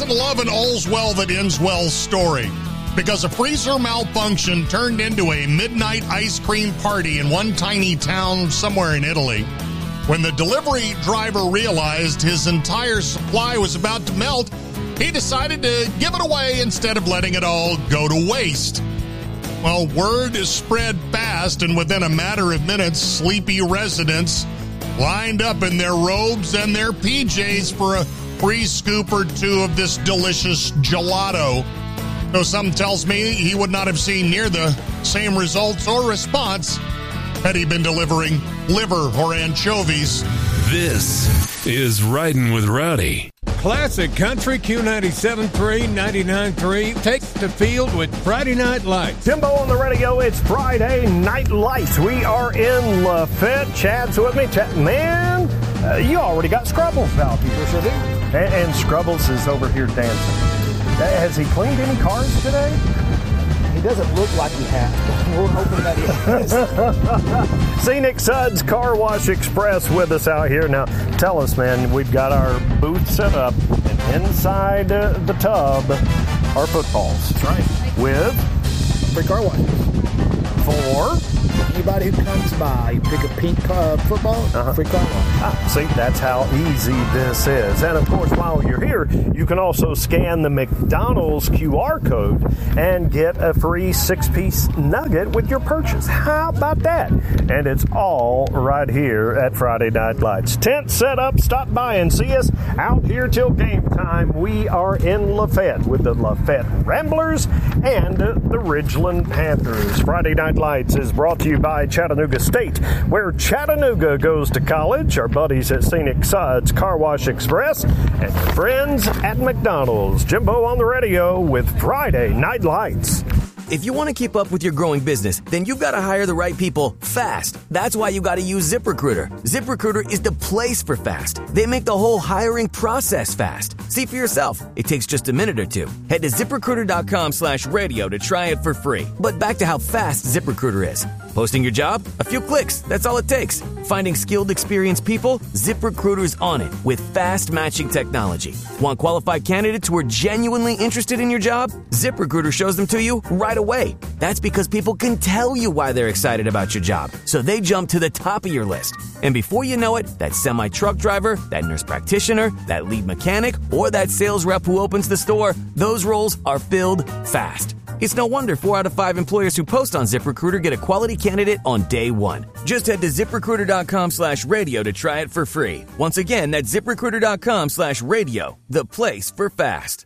doesn't love an all's well that ends well story? Because a freezer malfunction turned into a midnight ice cream party in one tiny town somewhere in Italy. When the delivery driver realized his entire supply was about to melt, he decided to give it away instead of letting it all go to waste. Well, word is spread fast, and within a matter of minutes, sleepy residents lined up in their robes and their PJs for a free scoop or two of this delicious gelato. Though some tells me he would not have seen near the same results or response had he been delivering liver or anchovies. This is Riding with Rowdy. Classic Country Q97.3, 99.3 takes the field with Friday Night Lights. Jimbo on the radio. It's Friday Night Lights. We are in Lafayette. Chad's with me. Chad, man, you already got Scrubbles out here. Sure do. And Scrubbles is over here dancing. Has he cleaned any cars today? He doesn't look like he has. We're hoping that he has. Scenic Suds Car Wash Express with us out here. Now, tell us, man, we've got our booth set up, and inside the tub are footballs. That's right. With free car wash. For anybody who comes by, you pick a pink football, free car wash. See, that's how easy this is. And, of course, while you're here, you can also scan the McDonald's QR code and get a free 6-piece nugget with your purchase. How about that? And it's all right here at Friday Night Lights. Tent set up. Stop by and see us out here till game time. We are in Lafayette with the Lafayette Ramblers and the Ridgeland Panthers. Friday Night Lights is brought to you by Chattanooga State, where Chattanooga goes to college. Our buddies at Scenic Suds Car Wash Express and friends at McDonald's. Jimbo on the radio with Friday Night Lights. If you want to keep up with your growing business, then you've got to hire the right people fast. That's why you got to use ZipRecruiter. ZipRecruiter is the place for fast. They make the whole hiring process fast. See for yourself. It takes just a minute or two. Head to ZipRecruiter.com/radio to try it for free. But back to how fast ZipRecruiter is. Posting your job? A few clicks. That's all it takes. Finding skilled, experienced people? ZipRecruiter's on it with fast matching technology. Want qualified candidates who are genuinely interested in your job? ZipRecruiter shows them to you right away. That's because people can tell you why they're excited about your job, so they jump to the top of your list. And before you know it, that semi-truck driver, that nurse practitioner, that lead mechanic, or that sales rep who opens the store, those roles are filled fast. It's no wonder 4 out of 5 employers who post on ZipRecruiter get a quality candidate on day one. Just head to ZipRecruiter.com/radio to try it for free. Once again, that's ZipRecruiter.com/radio, the place for fast.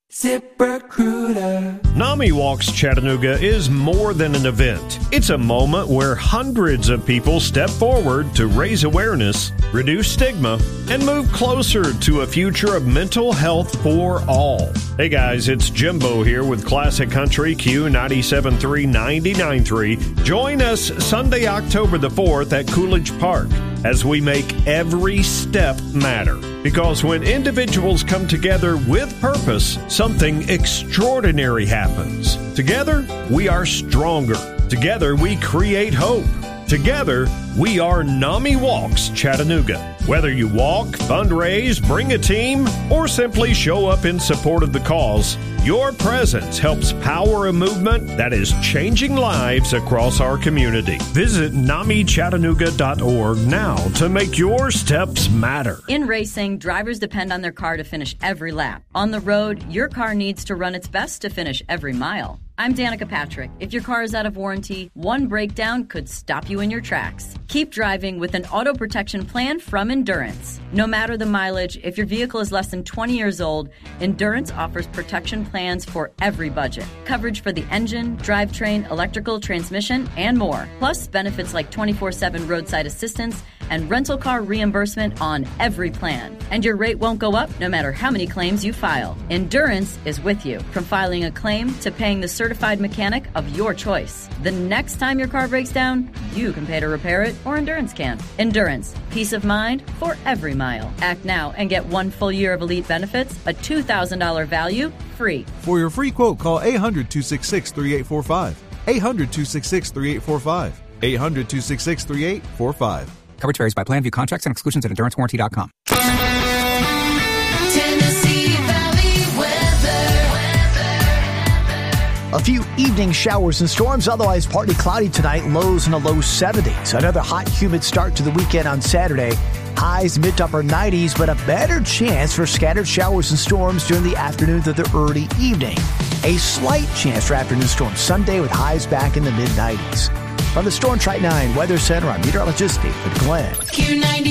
ZipRecruiter. NAMI Walks Chattanooga is more than an event. It's a moment where hundreds of people step forward to raise awareness, reduce stigma, and move closer to a future of mental health for all. Hey guys, it's Jimbo here with Classic Country Q97.3 99.3. Join us Sunday, October the 4th at Coolidge Park as we make every step matter. Because when individuals come together with purpose, something extraordinary happens. Together, we are stronger. Together, we create hope. Together, we are NAMI Walks Chattanooga. Whether you walk, fundraise, bring a team, or simply show up in support of the cause, your presence helps power a movement that is changing lives across our community. Visit NAMIChattanooga.org now to make your steps matter. In racing, drivers depend on their car to finish every lap. On the road, your car needs to run its best to finish every mile. I'm Danica Patrick. If your car is out of warranty, one breakdown could stop you in your tracks. Keep driving with an auto protection plan from Endurance. No matter the mileage, if your vehicle is less than 20 years old, Endurance offers protection plans for every budget. Coverage for the engine, drivetrain, electrical, transmission, and more. Plus benefits like 24/7 roadside assistance and rental car reimbursement on every plan. And your rate won't go up no matter how many claims you file. Endurance is with you, from filing a claim to paying the certified mechanic of your choice. The next time your car breaks down, you can pay to repair it, or Endurance can. Endurance, peace of mind for every mile. Act now and get 1 full year of elite benefits, a $2,000 value, free. For your free quote, call 800-266-3845. 800-266-3845. 800-266-3845. Coverage varies by plan. View contracts and exclusions at EnduranceWarranty.com. Tennessee Valley West. A few evening showers and storms, otherwise partly cloudy tonight, lows in the low 70s. Another hot, humid start to the weekend on Saturday. Highs mid to upper 90s, but a better chance for scattered showers and storms during the afternoon to the early evening. A slight chance for afternoon storms Sunday with highs back in the mid-90s. From the Storm Track 9 Weather Center, I'm meteorologist David Glenn. Q90.